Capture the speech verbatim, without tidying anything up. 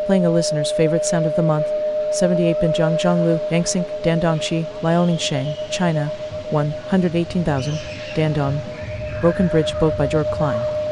Playing a listener's favorite sound of the month, seventy-eight Binjiang Zhonglu, Yangxing, Dandongqi, Liaoning Sheng, China, one hundred eighteen thousand, Dandong. Broken Bridge boat by George Klein.